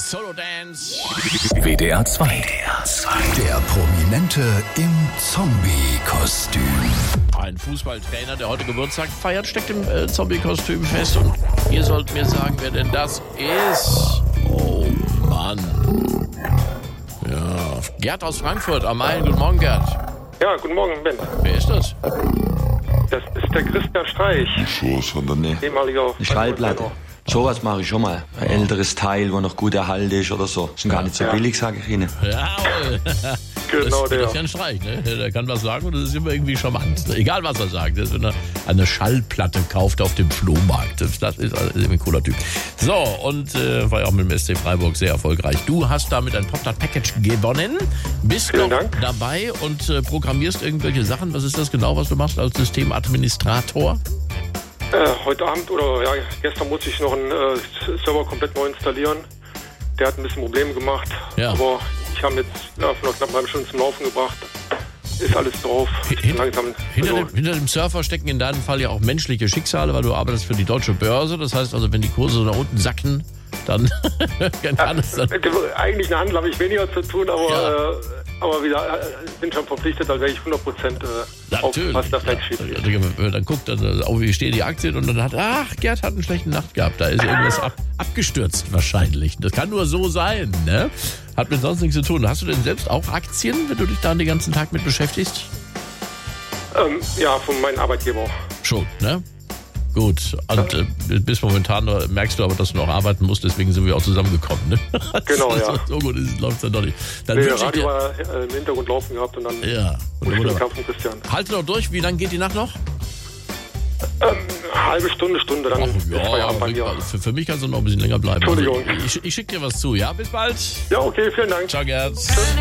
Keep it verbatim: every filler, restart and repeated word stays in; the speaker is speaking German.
Solo Dance. W D R zwei. Der Prominente im Zombie-Kostüm. Ein Fußballtrainer, der heute Geburtstag feiert, steckt im äh, Zombie-Kostüm fest. Und ihr sollt mir sagen, wer denn das ist. Oh Mann. Ja, Gerd aus Frankfurt am Main. Guten Morgen, Gerd. Ja, guten Morgen, Ben. Wer ist das? Das ist der Christian Streich, Schoß von der Nähe. ehemaliger... Eine Schallplatte. Sowas mache ich schon mal. Ein älteres Teil, wo noch gut erhalten ist oder so. Ist gar nicht so Ja. billig, sage ich Ihnen. Jawohl. Genau das, der. Das ist ja ein Streich, ne? Der kann was sagen und das ist immer irgendwie charmant. Egal, was er sagt. Das ist, wenn er eine Schallplatte kauft auf dem Flohmarkt. Das ist, das ist ein cooler Typ. So, und äh, war ja auch mit dem S C Freiburg sehr erfolgreich. Du hast damit ein Popnut-Package gewonnen. Bist Vielen noch Dank. dabei und äh, programmierst irgendwelche Sachen. Was ist das genau, was du machst als Systemadministrator? Äh, heute Abend oder ja, gestern musste ich noch einen äh, Server komplett neu installieren. Der hat ein bisschen Probleme gemacht. Ja. Aber ich habe jetzt ja, vor einer knapp halben Stunde zum Laufen gebracht. Ist alles drauf. Ich bin Hin- langsam. Hinter, Also, dem, hinter dem Surfer stecken in deinem Fall ja auch menschliche Schicksale, weil du arbeitest für die Deutsche Börse. Das heißt also, wenn die Kurse nach unten sacken, dann kann es dann... mit dem eigentlichen Handel habe ich weniger zu tun, aber, Ja. äh, aber wieder äh, bin schon verpflichtet, da werde ich hundert Prozent äh, aufpassen, dass da nichts schief geht. Ja, dann guckt dann, oh, wie stehen die Aktien und dann hat, ach, Gerd hat einen schlechten Nacht gehabt. Da ist irgendwas ab, abgestürzt wahrscheinlich. Das kann nur so sein, ne? Hat mit sonst nichts zu tun. Hast du denn selbst auch Aktien, wenn du dich da den ganzen Tag mit beschäftigst? Ähm, ja, von meinem Arbeitgeber. Schon, ne? Gut, und äh, bis momentan merkst du aber, dass du noch arbeiten musst, deswegen sind wir auch zusammengekommen, ne? Genau, so, ja. So gut läuft es dann doch nicht. Dann Nee, wünsche ich Radio dir, war äh, im Hintergrund laufen gehabt und dann ja, muss ich den wunderbar. Kampf von Christian. Halte noch durch, wie lange geht die Nacht noch? Ähm, halbe Stunde, Stunde, dann Ach, ist Feierabend bei mir. für, für mich kannst du noch ein bisschen länger bleiben. Entschuldigung. Also, ich ich schicke dir was zu, ja? Bis bald. Ja, okay, vielen Dank. Ciao, Gerd.